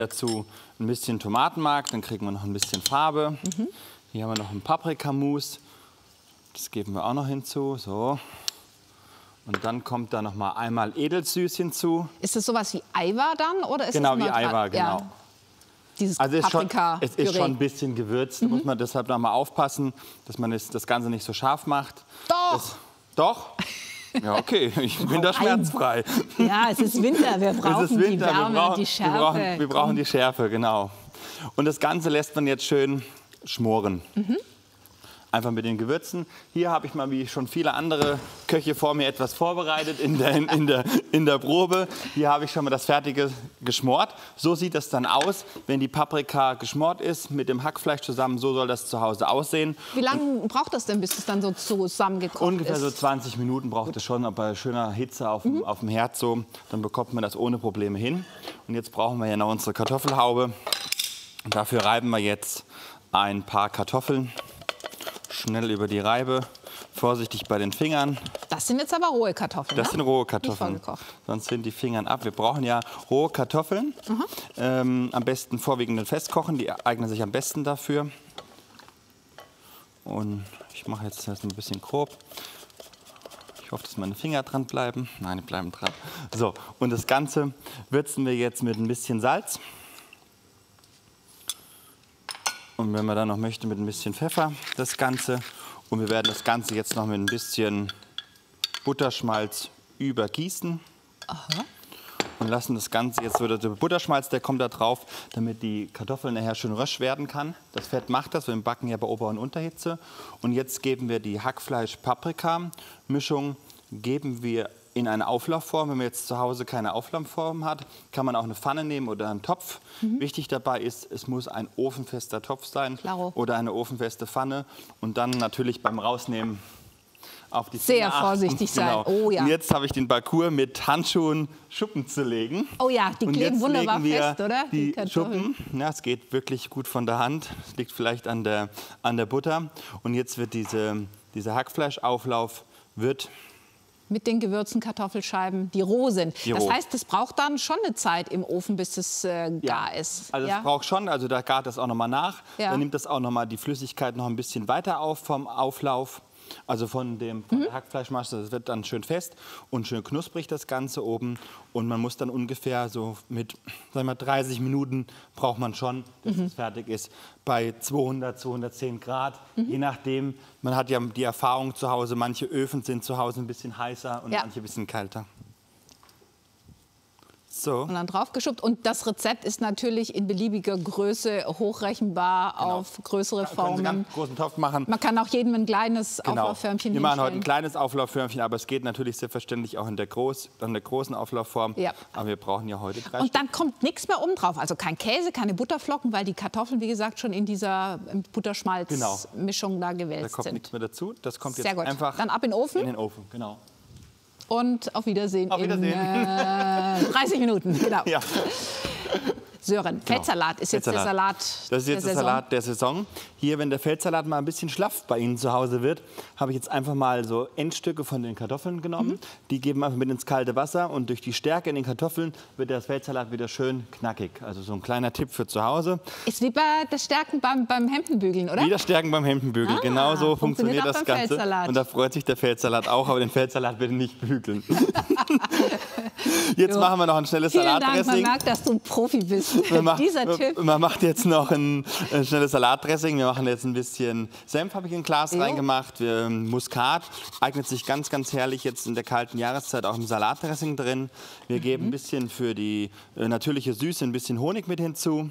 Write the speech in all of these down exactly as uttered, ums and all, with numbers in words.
Dazu ein bisschen Tomatenmark, dann kriegen wir noch ein bisschen Farbe. Mhm. Hier haben wir noch ein Paprikamus. Das geben wir auch noch hinzu. So. Und dann kommt da noch mal einmal Edelsüß hinzu. Ist das sowas wie Eiwa dann? Oder ist genau, das wie Eiwa, genau. Ja. Dieses also es ist, schon, es ist Püree. schon ein bisschen gewürzt. Da mhm. muss man deshalb noch mal aufpassen, dass man das, das Ganze nicht so scharf macht. Doch! Das, doch? Ja, okay, ich bin da schmerzfrei. Ja, es ist Winter, wir brauchen es ist Winter. die Wärme, wir brauchen, die Schärfe. Wir brauchen, wir brauchen die Schärfe, genau. Und das Ganze lässt man jetzt schön schmoren. Mhm. Einfach mit den Gewürzen. Hier habe ich mal, wie schon viele andere Köche vor mir, etwas vorbereitet in der, in, in der, in der Probe. Hier habe ich schon mal das Fertige geschmort. So sieht das dann aus, wenn die Paprika geschmort ist mit dem Hackfleisch zusammen. So soll das zu Hause aussehen. Wie lange braucht das denn, bis es dann so zusammengekocht Ungefähr ist? so zwanzig Minuten braucht es schon, bei schöner Hitze auf, mhm. auf dem Herd so. Dann bekommt man das ohne Probleme hin. Und jetzt brauchen wir ja noch unsere Kartoffelhaube. Und dafür reiben wir jetzt ein paar Kartoffeln. Schnell über die Reibe, vorsichtig bei den Fingern. Das sind jetzt aber rohe Kartoffeln, Das ne? sind rohe Kartoffeln, sonst sind die Fingern ab. Wir brauchen ja rohe Kartoffeln, ähm, am besten vorwiegend festkochen, die eignen sich am besten dafür. Und ich mache jetzt das ein bisschen grob. Ich hoffe, dass meine Finger dran bleiben. Nein, die bleiben dran. So, und das Ganze würzen wir jetzt mit ein bisschen Salz. Und wenn man dann noch möchte, mit ein bisschen Pfeffer das Ganze. Und wir werden das Ganze jetzt noch mit ein bisschen Butterschmalz übergießen. Aha. Und lassen das Ganze jetzt wieder, der Butterschmalz, der kommt da drauf, damit die Kartoffeln nachher schön rösch werden kann. Das Fett macht das, wir backen ja bei Ober- und Unterhitze. Und jetzt geben wir die Hackfleisch-Paprika-Mischung, geben wir in eine Auflaufform. Wenn man jetzt zu Hause keine Auflaufform hat, kann man auch eine Pfanne nehmen oder einen Topf. Mhm. Wichtig dabei ist, es muss ein ofenfester Topf sein. Klaro. Oder eine ofenfeste Pfanne. Und dann natürlich beim Rausnehmen auf die Finger Sehr vorsichtig sein. Genau. Oh, ja. Und jetzt habe ich den Parcours mit Handschuhen Schuppen zu legen. Oh ja, die und kleben wunderbar wir fest, oder? Die, die Schuppen. Ja, es geht wirklich gut von der Hand. Es liegt vielleicht an der, an der Butter. Und jetzt wird diese, dieser Hackfleischauflauf wird mit den Gewürzen, Kartoffelscheiben, die roh sind. Die das roh. heißt, das braucht dann schon eine Zeit im Ofen, bis es äh, gar ja. ist. Also es ja? braucht schon, also da gart das auch noch mal nach. Ja. Dann nimmt das auch noch mal die Flüssigkeit noch ein bisschen weiter auf vom Auflauf. Also von dem von mhm. der Hackfleischmasse, das wird dann schön fest und schön knusprig das Ganze oben. Und man muss dann ungefähr so mit, sagen wir mal, dreißig Minuten braucht man schon, dass mhm. es fertig ist. Bei zweihundert, zweihundertzehn Grad, mhm. je nachdem. Man hat ja die Erfahrung zu Hause, manche Öfen sind zu Hause ein bisschen heißer und ja. manche ein bisschen kälter. So. Und dann draufgeschubbt. Und das Rezept ist natürlich in beliebiger Größe hochrechenbar genau. auf größere Formen. Können Sie einen ganz großen Topf machen. Man kann auch jedem ein kleines genau. Auflaufförmchen Wir machen hinstellen. heute ein kleines Auflaufförmchen, aber es geht natürlich selbstverständlich auch in der, Groß, in der großen Auflaufform. Ja. Aber wir brauchen ja heute drei Und Stück. dann kommt nichts mehr oben drauf. Also kein Käse, keine Butterflocken, weil die Kartoffeln, wie gesagt, schon in dieser Butterschmalz-Mischung genau. da gewälzt sind. Da kommt sind. nichts mehr dazu. Das kommt Sehr jetzt gut. einfach dann ab in den Ofen. In den Ofen, genau. Und auf Wiedersehen, auf Wiedersehen. in äh, dreißig Minuten. Genau. Ja. Sören, genau. Feldsalat ist jetzt Feldsalat. der Salat Das ist jetzt der, der Salat der Saison. Hier, wenn der Feldsalat mal ein bisschen schlaff bei Ihnen zu Hause wird, habe ich jetzt einfach mal so Endstücke von den Kartoffeln genommen. Mhm. Die geben wir einfach mit ins kalte Wasser und durch die Stärke in den Kartoffeln wird der Feldsalat wieder schön knackig. Also so ein kleiner Tipp für zu Hause. Ist wie bei der Stärken beim, beim Hemdenbügeln, oder? Wie das Stärken beim Hemdenbügeln. Ah, genau so funktioniert, funktioniert das Ganze. Feldsalat. Und da freut sich der Feldsalat auch, aber den Feldsalat bitte nicht bügeln. Jetzt jo. machen wir noch ein schnelles Vielen Salatdressing. Dank, man merkt, dass du ein Profi bist. Dieser Tipp. Man macht jetzt noch ein, ein schnelles Salatdressing. Wir machen jetzt ein bisschen Senf, habe ich in ein Glas jo. reingemacht. Wir, Muskat eignet sich ganz, ganz herrlich jetzt in der kalten Jahreszeit auch im Salatdressing drin. Wir mhm. geben ein bisschen für die äh, natürliche Süße ein bisschen Honig mit hinzu.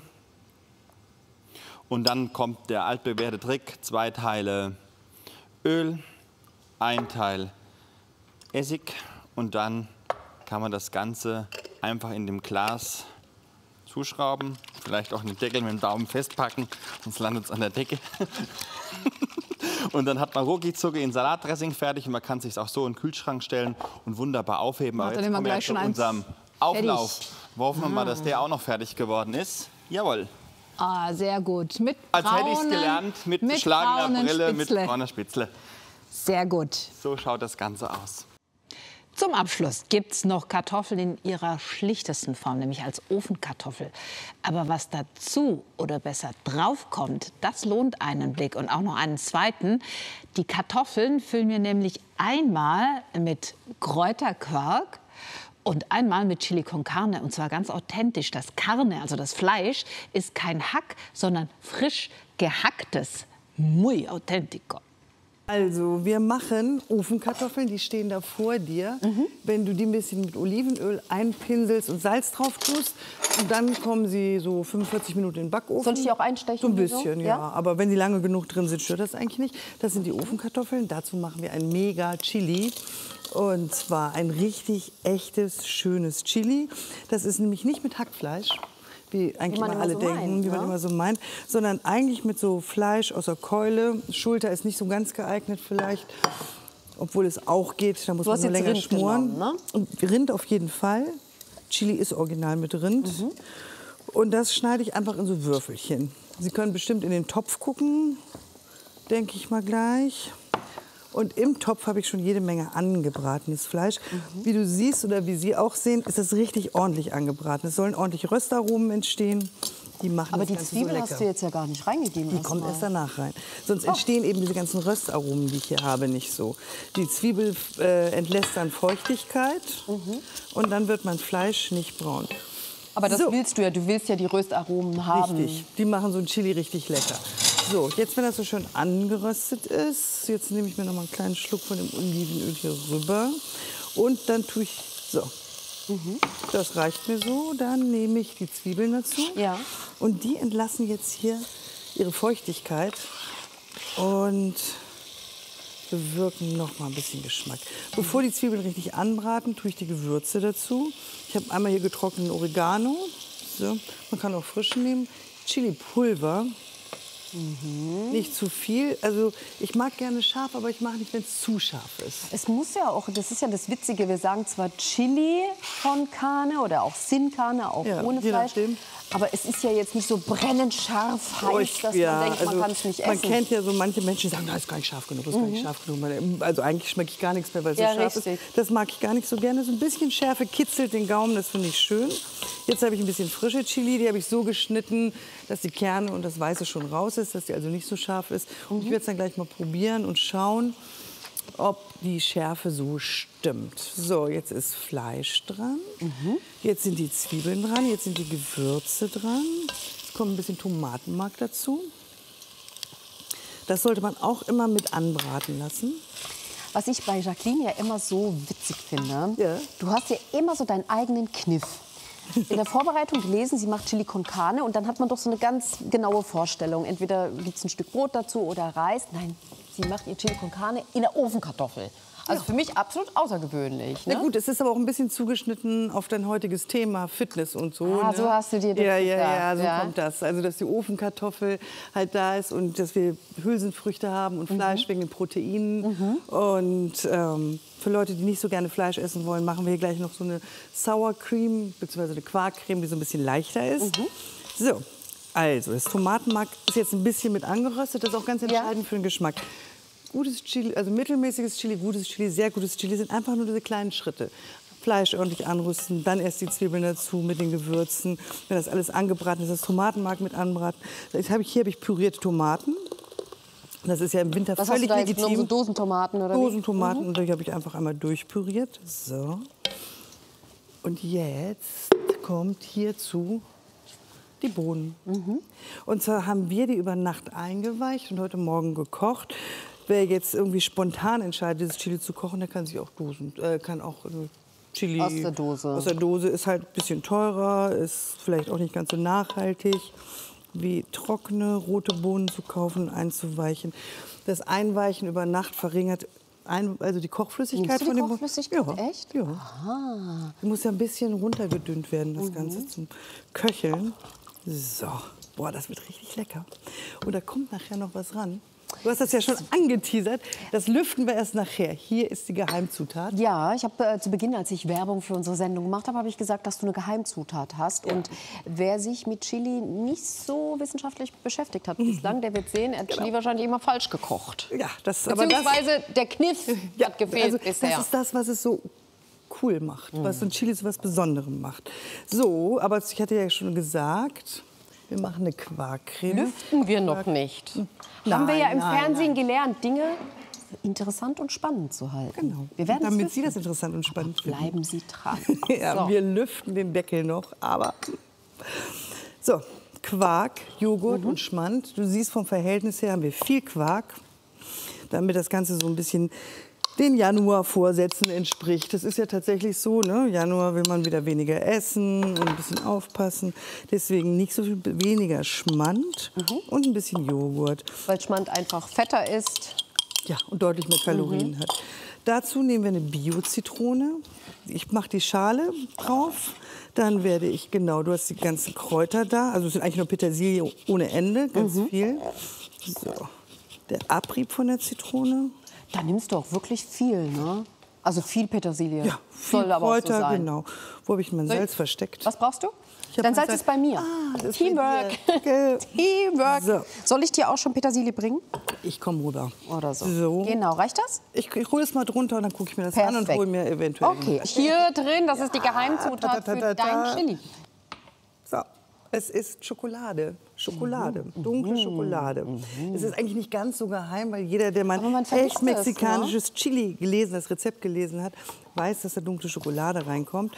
Und dann kommt der altbewährte Trick: zwei Teile Öl, ein Teil Essig und dann kann man das Ganze einfach in dem Glas zuschrauben, vielleicht auch den Deckel mit dem Daumen festpacken, sonst landet es an der Decke. Und dann hat man rucki-zucki ein Salatdressing fertig und man kann es sich auch so in den Kühlschrank stellen und wunderbar aufheben. Aber jetzt kommen wir zu unserem Auflauf. Hoffen wir mal, dass der auch noch fertig geworden ist. Jawohl. Ah, sehr gut. Mit Als braunen, hätte ich es gelernt, mit, mit beschlagener Brille, Spitzle. mit brauner Spitzle. Sehr gut. So schaut das Ganze aus. Zum Abschluss gibt es noch Kartoffeln in ihrer schlichtesten Form, nämlich als Ofenkartoffel. Aber was dazu oder besser draufkommt, das lohnt einen Blick und auch noch einen zweiten. Die Kartoffeln füllen wir nämlich einmal mit Kräuterquark und einmal mit Chili con Carne, und zwar ganz authentisch. Das Carne, also das Fleisch, ist kein Hack, sondern frisch gehacktes, muy auténtico. Also, wir machen Ofenkartoffeln, die stehen da vor dir. Mhm. Wenn du die ein bisschen mit Olivenöl einpinselst und Salz drauf tust, und dann kommen sie so fünfundvierzig Minuten in den Backofen. Soll ich die auch einstechen? So ein bisschen, so? ja. ja. Aber wenn die lange genug drin sind, stört das eigentlich nicht. Das sind die Ofenkartoffeln. Dazu machen wir ein mega Chili. Und zwar ein richtig echtes, schönes Chili. Das ist nämlich nicht mit Hackfleisch, wie eigentlich wie immer alle so denken, meint, wie man ne? immer so meint, sondern eigentlich mit so Fleisch aus der Keule. Schulter ist nicht so ganz geeignet vielleicht, obwohl es auch geht, da muss du man nur länger Rind schmoren. Genommen, ne? Und Rind auf jeden Fall. Chili ist original mit Rind. Mhm. Und das schneide ich einfach in so Würfelchen. Sie können bestimmt in den Topf gucken, denke ich mal gleich. Und im Topf habe ich schon jede Menge angebratenes Fleisch. Mhm. Wie du siehst oder wie Sie auch sehen, ist das richtig ordentlich angebraten. Es sollen ordentlich Röstaromen entstehen. Die machen Aber das die Ganze Zwiebel so lecker. hast du jetzt ja gar nicht reingegeben. Die kommt mal. erst danach rein. Sonst Oh. entstehen eben diese ganzen Röstaromen, die ich hier habe, nicht so. Die Zwiebel äh, entlässt dann Feuchtigkeit mhm. und dann wird mein Fleisch nicht braun. Aber das so. willst du ja. Du willst ja die Röstaromen haben. Richtig. Die machen so ein Chili richtig lecker. So, jetzt, wenn das so schön angeröstet ist, jetzt nehme ich mir noch mal einen kleinen Schluck von dem Olivenöl hier rüber. Und dann tue ich, so, mhm. das reicht mir so. Dann nehme ich die Zwiebeln dazu. Ja. Und die entlassen jetzt hier ihre Feuchtigkeit und bewirken noch mal ein bisschen Geschmack. Bevor die Zwiebeln richtig anbraten, tue ich die Gewürze dazu. Ich habe einmal hier getrockneten Oregano. So, man kann auch frischen nehmen. Chili-Pulver. Mhm. Nicht zu viel. Also ich mag gerne scharf, aber ich mag nicht, wenn es zu scharf ist. Es muss ja auch, das ist ja das Witzige, wir sagen zwar Chili con Carne oder auch Sin Carne, auch ja, ohne Fleisch. Nachdem. Aber es ist ja jetzt nicht so brennend scharf heiß, Oh, ich, dass ja, man denkt, also, man kann es nicht essen. Man kennt ja so manche Menschen, die sagen, das ist gar nicht scharf genug, das ist gar nicht scharf genug. Also eigentlich schmecke ich gar nichts mehr, weil es Ja, so scharf richtig. ist. Das mag ich gar nicht so gerne. So ein bisschen Schärfe kitzelt den Gaumen, das finde ich schön. Jetzt habe ich ein bisschen frische Chili, die habe ich so geschnitten, dass die Kerne und das Weiße schon raus ist, dass die also nicht so scharf ist. Und ich werde es dann gleich mal probieren und schauen, ob die Schärfe so stimmt. So, jetzt ist Fleisch dran. Mhm. Jetzt sind die Zwiebeln dran, jetzt sind die Gewürze dran. Jetzt kommt ein bisschen Tomatenmark dazu. Das sollte man auch immer mit anbraten lassen. Was ich bei Jacqueline ja immer so witzig finde, Ja. du hast ja immer so deinen eigenen Kniff. In der Vorbereitung gelesen, sie macht Chili con Carne und dann hat man doch so eine ganz genaue Vorstellung. Entweder gibt es ein Stück Brot dazu oder Reis. Nein, sie macht ihr Chili con Carne in der Ofenkartoffel. Also Ja. für mich absolut außergewöhnlich. Ne? Na gut, es ist aber auch ein bisschen zugeschnitten auf dein heutiges Thema, Fitness und so. Ah, ne? so hast du dir das Ja, ja, gedacht, ja, so ja. kommt das. Also, dass die Ofenkartoffel halt da ist und dass wir Hülsenfrüchte haben und Fleisch wegen den Proteinen. Mhm. Und ähm, für Leute, die nicht so gerne Fleisch essen wollen, machen wir hier gleich noch so eine Sour Cream, beziehungsweise eine Quarkcreme, die so ein bisschen leichter ist. Mhm. So, also das Tomatenmark ist jetzt ein bisschen mit angeröstet. Das ist auch ganz entscheidend Ja. für den Geschmack. Gutes Chili, also mittelmäßiges Chili, gutes Chili, sehr gutes Chili sind einfach nur diese kleinen Schritte. Fleisch ordentlich anrüsten, dann erst die Zwiebeln dazu mit den Gewürzen. Wenn das alles angebraten ist, das Tomatenmark mit anbraten. Jetzt habe ich, hier habe ich pürierte Tomaten. Das ist ja im Winter Was hast du völlig da jetzt legitim. genommen? So Dosentomaten oder wie? Dosentomaten und die habe ich einfach einmal durchpüriert. So. Und jetzt kommt hierzu die Bohnen. Mhm. Und zwar haben wir die über Nacht eingeweicht und heute Morgen gekocht. Wer jetzt irgendwie spontan entscheidet, dieses Chili zu kochen, der kann sich auch Dosen, äh, kann auch äh, Chili Aus der Dose. Aus der Dose ist halt ein bisschen teurer, ist vielleicht auch nicht ganz so nachhaltig wie trockene rote Bohnen zu kaufen und einzuweichen. Das Einweichen über Nacht verringert ein, also die Kochflüssigkeit Nimmst du die von dem Bo- Kochflüssigkeit? Ja, Echt? Ja. Aha. Die muss ja ein bisschen runtergedünnt werden, das Mhm. Ganze zum Köcheln. So, boah, das wird richtig lecker. Und da kommt nachher noch was ran. Du hast das ja schon angeteasert. Das lüften wir erst nachher. Hier ist die Geheimzutat. Ja, ich habe äh, zu Beginn, als ich Werbung für unsere Sendung gemacht habe, habe ich gesagt, dass du eine Geheimzutat hast. Und wer sich mit Chili nicht so wissenschaftlich beschäftigt hat bislang, der wird sehen, er hat Chili wahrscheinlich immer falsch gekocht. Ja, das, aber das, Beziehungsweise der Kniff ja, hat gefehlt also, bisher. das ist das, was es so cool macht, was so ein Chili zu was Besonderem macht. So, aber ich hatte ja schon gesagt, wir machen eine Quarkcreme. Lüften wir noch nicht. Nein, Haben wir ja im nein, Fernsehen nein. gelernt, Dinge interessant und spannend zu halten. Genau. Wir werden Damit es Sie das lüften. interessant und spannend finden. Bleiben Sie dran. Ja, So. wir lüften den Deckel noch, aber... So, Quark, Joghurt und Schmand. Du siehst, vom Verhältnis her haben wir viel Quark, damit das Ganze so ein bisschen den Januar-Vorsätzen entspricht. Das ist ja tatsächlich so, ne? Januar will man wieder weniger essen und ein bisschen aufpassen. Deswegen nicht so viel, weniger Schmand und ein bisschen Joghurt. Weil Schmand einfach fetter ist. Ja, und deutlich mehr Kalorien hat. Dazu nehmen wir eine Bio-Zitrone. Ich mache die Schale drauf. Dann werde ich, genau, du hast die ganzen Kräuter da. Also es sind eigentlich nur Petersilie ohne Ende, ganz viel. So, der Abrieb von der Zitrone. Da nimmst du auch wirklich viel, ne? Also viel Petersilie. Ja, viel Soll aber Kräuter, auch so sein. genau. Wo habe ich mein Soll ich- Salz versteckt? Was brauchst du? Ich hab Dein mein Salz ist bei mir. Ah, das ist Teamwork. bei dir. Teamwork. So. Soll ich dir auch schon Petersilie bringen? Ich komme rüber. Oder so. So. Genau, reicht das? Ich, ich hole es mal drunter und dann gucke ich mir das an und Perfekt. hole mir eventuell. Okay, hier drin, das ist die Geheimzutat ta, ta, ta, für ta. dein Chili. So, es ist Schokolade. Schokolade, dunkle Schokolade. Es ist eigentlich nicht ganz so geheim, weil jeder, der mal Aber man vergisst echt es, mexikanisches Chili gelesen, das Rezept gelesen hat, weiß, dass da dunkle Schokolade reinkommt.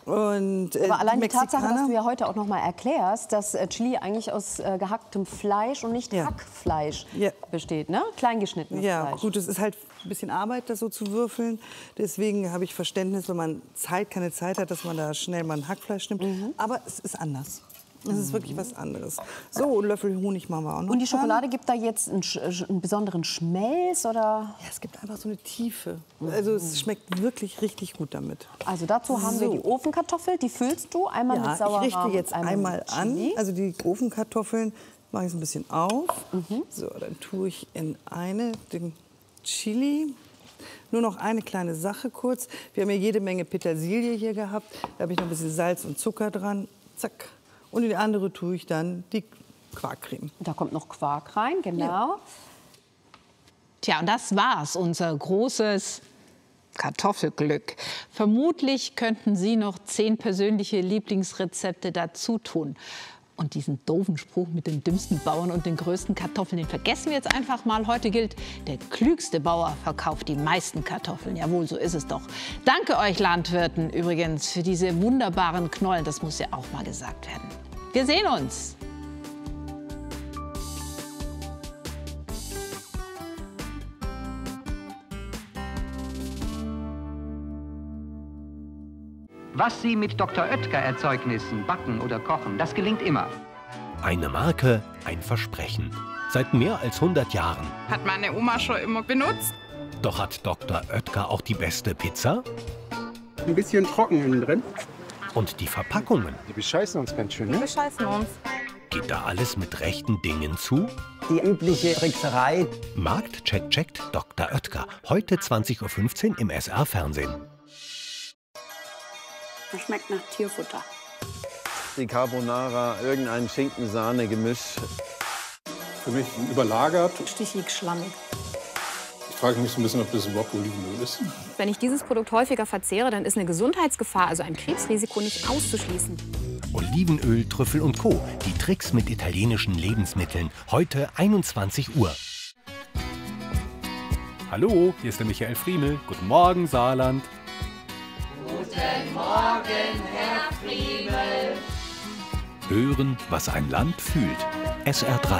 Und, äh, Aber allein die Tatsache, dass Mexikaner- du ja heute auch noch mal erklärst, dass äh, Chili eigentlich aus äh, gehacktem Fleisch und nicht Ja. Hackfleisch Ja. besteht, ne? Kleingeschnittenes Ja, Fleisch. gut, es ist halt ein bisschen Arbeit, das so zu würfeln. Deswegen habe ich Verständnis, wenn man Zeit, keine Zeit hat, dass man da schnell mal ein Hackfleisch nimmt. Mhm. Aber es ist anders. Es ist wirklich was anderes. So, einen Löffel Honig machen wir auch noch. Und die dran. Schokolade gibt da jetzt einen, sch- einen besonderen Schmelz, oder? Ja, es gibt einfach so eine Tiefe. Also es schmeckt wirklich richtig gut damit. Also dazu haben wir So. die Ofenkartoffel, die füllst du einmal Ja, mit ich Sauerrahm. richte jetzt einmal einmal mit an. Chili. Also die Ofenkartoffeln mache ich so ein bisschen auf. So, dann tue ich in eine den Chili. Nur noch eine kleine Sache kurz. Wir haben ja jede Menge Petersilie hier gehabt. Da habe ich noch ein bisschen Salz und Zucker dran. Zack. Und in die andere tue ich dann die Quarkcreme. Da kommt noch Quark rein, genau. Ja. Tja, und das war's, unser großes Kartoffelglück. Vermutlich könnten Sie noch zehn persönliche Lieblingsrezepte dazu tun. Und diesen doofen Spruch mit den dümmsten Bauern und den größten Kartoffeln, den vergessen wir jetzt einfach mal. Heute gilt, der klügste Bauer verkauft die meisten Kartoffeln. Jawohl, so ist es doch. Danke euch Landwirten übrigens für diese wunderbaren Knollen. Das muss ja auch mal gesagt werden. Wir sehen uns. Was Sie mit Doktor Oetker-Erzeugnissen backen oder kochen, das gelingt immer. Eine Marke, ein Versprechen. Seit mehr als hundert Jahren. Hat meine Oma schon immer benutzt. Doch hat Doktor Oetker auch die beste Pizza? Ein bisschen trocken innen drin. Und die Verpackungen? Die bescheißen uns ganz schön, ne? Wir scheißen uns. Geht da alles mit rechten Dingen zu? Die übliche Trickserei. Marktcheck checkt Doktor Oetker. Heute zwanzig Uhr fünfzehn im S R-Fernsehen. Das schmeckt nach Tierfutter. Die Carbonara, irgendein Schinken-Sahne-Gemisch. Für mich überlagert. Stichig, schlammig. Ich frage mich so ein bisschen, ob das überhaupt Olivenöl ist. Wenn ich dieses Produkt häufiger verzehre, dann ist eine Gesundheitsgefahr, also ein Krebsrisiko, nicht auszuschließen. Olivenöl, Trüffel und Co. Die Tricks mit italienischen Lebensmitteln. Heute einundzwanzig Uhr. Hallo, hier ist der Michael Friemel. Guten Morgen, Saarland. Guten Morgen, Herr Friemel. Hören, was ein Land fühlt. S R drei.